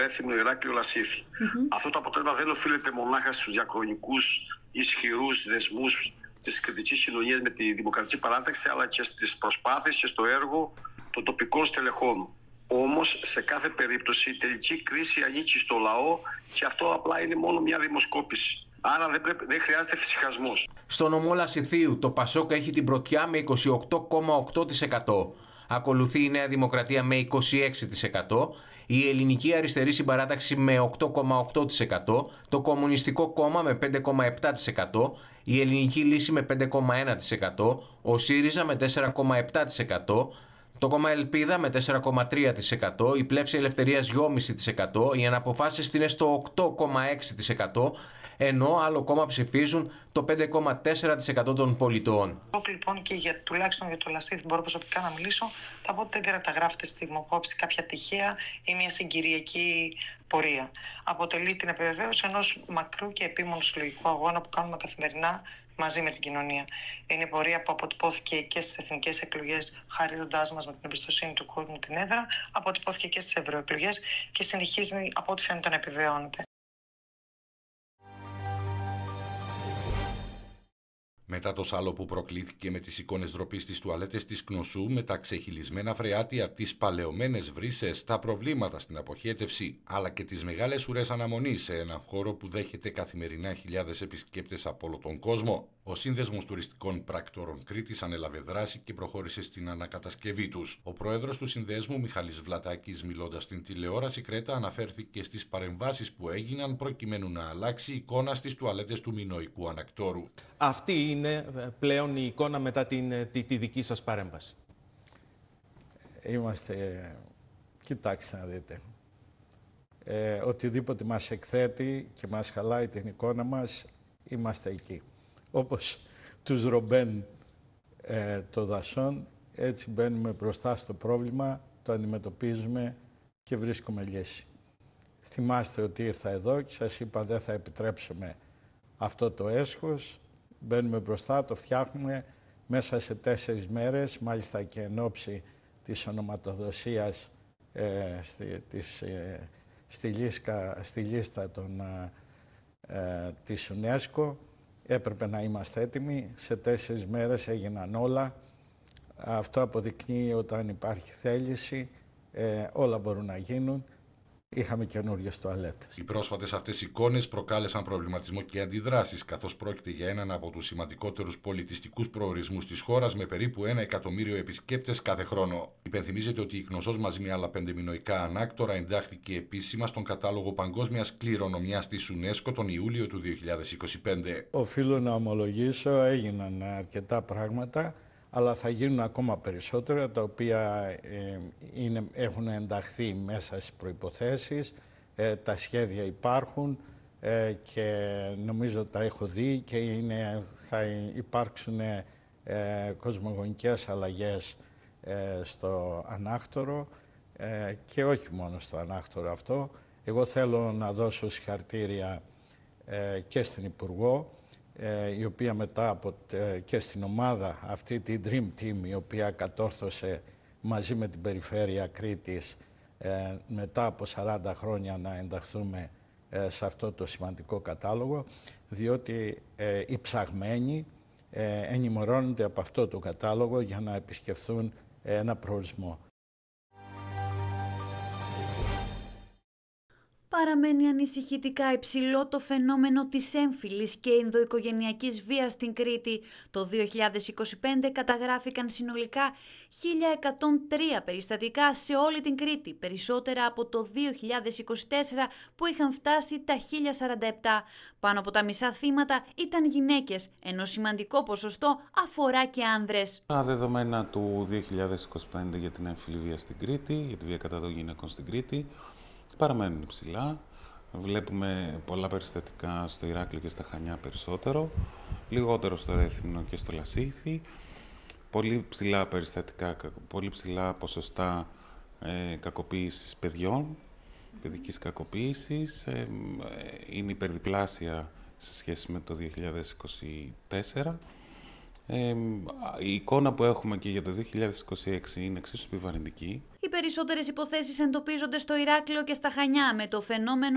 Ρέθυμνο, Ηράκλειο, Λασίθι. Αυτό το αποτέλεσμα δεν οφείλεται μονάχα στους διαχρονικούς ισχυρούς δεσμούς της κριτικής κοινωνίας με τη Δημοκρατική Παράταξη, αλλά και στις προσπάθειες και στο έργο των τοπικών στελεχών. Όμως, σε κάθε περίπτωση, η τελική κρίση ανήκει στο λαό και αυτό απλά είναι μόνο μια δημοσκόπηση. Άρα δεν χρειάζεται φυσικασμός. Στο νομό Λασιθίου, το Πασόκ έχει την πρωτιά με 28,8%. Ακολουθεί η Νέα Δημοκρατία με 26%, η Ελληνική Αριστερή Συμπαράταξη με 8,8%, το Κομμουνιστικό Κόμμα με 5,7%, η Ελληνική Λύση με 5,1%, ο ΣΥΡΙΖΑ με 4,7%, το κόμμα Ελπίδα με 4,3%, η Πλεύση Ελευθερίας 2,5%, οι αναποφάσεις είναι στο 8,6%, ενώ άλλο κόμμα ψηφίζουν το 5,4% των πολιτών. Λοιπόν, και τουλάχιστον για το Λασίθι μπορώ προσωπικά να μιλήσω. Θα πω ότι δεν καταγράφεται στη δημοσκόπηση κάποια τυχαία ή μια συγκυριακή πορεία. Αποτελεί την επιβεβαίωση ενός μακρού και επίμονου συλλογικού αγώνα που κάνουμε καθημερινά μαζί με την κοινωνία. Είναι πορεία που αποτυπώθηκε και στις εθνικές εκλογές, χαρίζοντάς μας με την εμπιστοσύνη του κόσμου την έδρα, αποτυπώθηκε και στις ευρωεκλογές και συνεχίζει από ό,τι φαίνεται να επιβεβαιώνεται. Μετά το σάλο που προκλήθηκε με τις εικόνες ντροπής στις τουαλέτες της Κνωσού, με τα ξεχυλισμένα φρεάτια, τις παλαιωμένες βρύσες, τα προβλήματα στην αποχέτευση, αλλά και τις μεγάλες ουρές αναμονής σε έναν χώρο που δέχεται καθημερινά χιλιάδες επισκέπτες από όλο τον κόσμο, ο Σύνδεσμος Τουριστικών Πράκτορων Κρήτης ανέλαβε δράση και προχώρησε στην ανακατασκευή τους. Ο πρόεδρος του Συνδέσμου, Μιχάλης Βλατάκης, μιλώντας στην τηλεόραση Κρέτα, αναφέρθηκε στις παρεμβάσεις που έγιναν προκειμένου να αλλάξει η εικόνα στις τουαλέτες του Μινωικού Ανακτόρου. Αυτή είναι πλέον η εικόνα μετά τη δική σας παρέμβαση. Κοιτάξτε να δείτε. Οτιδήποτε μας εκθέτει και μας χαλάει την εικόνα μας, είμαστε εκεί. Όπως τους Ρομπέν των δασών, έτσι μπαίνουμε μπροστά στο πρόβλημα, το αντιμετωπίζουμε και βρίσκουμε λύση. Θυμάστε ότι ήρθα εδώ και σας είπα δεν θα επιτρέψουμε αυτό το έσχος. Μπαίνουμε μπροστά, το φτιάχνουμε μέσα σε 4 μέρες, μάλιστα και εν ώψη της ονοματοδοσίας στη λίστα της UNESCO. Έπρεπε να είμαστε έτοιμοι, σε 4 μέρες έγιναν όλα. Αυτό αποδεικνύει όταν υπάρχει θέληση, όλα μπορούν να γίνουν. Είχαμε καινούριες τουαλέτες. Οι πρόσφατες αυτές εικόνες προκάλεσαν προβληματισμό και αντιδράσεις, καθώς πρόκειται για έναν από τους σημαντικότερους πολιτιστικούς προορισμούς της χώρας, με περίπου 1 εκατομμύριο επισκέπτες κάθε χρόνο. Υπενθυμίζεται ότι η Κνωσός μαζί με άλλα 5 μινωικά ανάκτορα εντάχθηκε επίσημα στον κατάλογο παγκόσμιας κληρονομιάς της UNESCO τον Ιούλιο του 2025. Οφείλω να ομολογήσω, έγιναν αρκετά πράγματα, αλλά θα γίνουν ακόμα περισσότερα, τα οποία έχουν ενταχθεί μέσα στις προϋποθέσεις, τα σχέδια υπάρχουν και νομίζω τα έχω δει και θα υπάρξουν κοσμογονικές αλλαγές στο ανάκτορο και όχι μόνο στο ανάκτορο αυτό. Εγώ θέλω να δώσω συγχαρητήρια και στην Υπουργό, η οποία μετά και στην ομάδα αυτή τη Dream Team, η οποία κατόρθωσε μαζί με την Περιφέρεια Κρήτης μετά από 40 χρόνια να ενταχθούμε σε αυτό το σημαντικό κατάλογο, διότι οι ψαγμένοι ενημερώνονται από αυτό το κατάλογο για να επισκεφθούν ένα προορισμό. Παραμένει ανησυχητικά υψηλό το φαινόμενο της έμφυλης και ενδοοικογενειακής βίας στην Κρήτη. Το 2025 καταγράφηκαν συνολικά 1.103 περιστατικά σε όλη την Κρήτη, περισσότερα από το 2024 που είχαν φτάσει τα 1.047. Πάνω από τα μισά θύματα ήταν γυναίκες, ενώ σημαντικό ποσοστό αφορά και άνδρες. Τα δεδομένα του 2025 για την έμφυλη βία στην Κρήτη, για τη βία κατά των γυναικών στην Κρήτη, παραμένουν υψηλά. Βλέπουμε πολλά περιστατικά στο Ηράκλειο και στα Χανιά περισσότερο, λιγότερο στο Ρέθυμνο και στο Λασίθι. Πολύ ψηλά περιστατικά, πολύ ψηλά ποσοστά κακοποίησης παιδιών, παιδικής κακοποίησης. Είναι υπερδιπλάσια σε σχέση με το 2024. Η εικόνα που έχουμε και για το 2026 είναι εξίσου επιβαρυντική. Οι περισσότερες υποθέσεις εντοπίζονται στο Ηράκλειο και στα Χανιά, με το φαινόμενο